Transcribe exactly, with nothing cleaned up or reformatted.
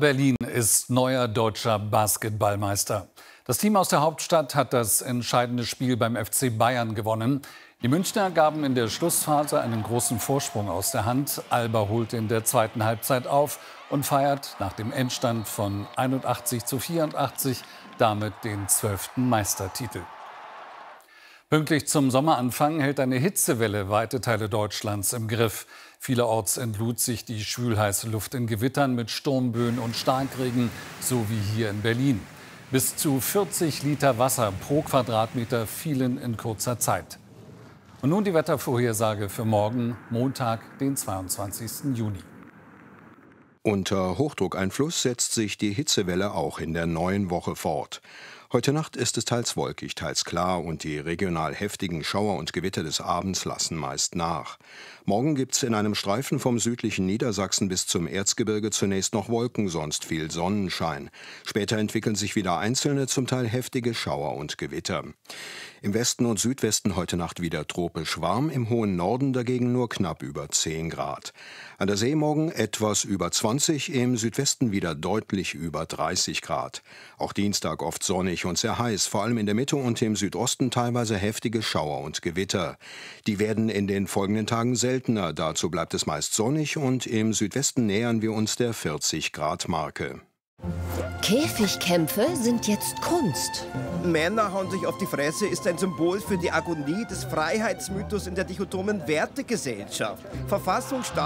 Berlin ist neuer deutscher Basketballmeister. Das Team aus der Hauptstadt hat das entscheidende Spiel beim F C Bayern gewonnen. Die Münchner gaben in der Schlussphase einen großen Vorsprung aus der Hand. Alba holte in der zweiten Halbzeit auf und feiert nach dem Endstand von einundachtzig zu vierundachtzig damit den zwölften Meistertitel. Pünktlich zum Sommeranfang hält eine Hitzewelle weite Teile Deutschlands im Griff. Vielerorts entlud sich die schwülheiße Luft in Gewittern mit Sturmböen und Starkregen, so wie hier in Berlin. Bis zu vierzig Liter Wasser pro Quadratmeter fielen in kurzer Zeit. Und nun die Wettervorhersage für morgen, Montag, den zweiundzwanzigsten Juni. Unter Hochdruckeinfluss setzt sich die Hitzewelle auch in der neuen Woche fort. Heute Nacht ist es teils wolkig, teils klar und die regional heftigen Schauer und Gewitter des Abends lassen meist nach. Morgen gibt's in einem Streifen vom südlichen Niedersachsen bis zum Erzgebirge zunächst noch Wolken, sonst viel Sonnenschein. Später entwickeln sich wieder einzelne, zum Teil heftige Schauer und Gewitter. Im Westen und Südwesten heute Nacht wieder tropisch warm, im hohen Norden dagegen nur knapp über zehn Grad. An der See morgen etwas über zwanzig, im Südwesten wieder deutlich über dreißig Grad. Auch Dienstag oft sonnig und sehr heiß, vor allem in der Mitte und im Südosten teilweise heftige Schauer und Gewitter. Die werden in den folgenden Tagen seltener, dazu bleibt es meist sonnig und im Südwesten nähern wir uns der vierzig Grad Marke. Käfigkämpfe sind jetzt Kunst. Männer hauen sich auf die Fresse ist ein Symbol für die Agonie des Freiheitsmythos in der dichotomen Wertegesellschaft. Verfassungsstaat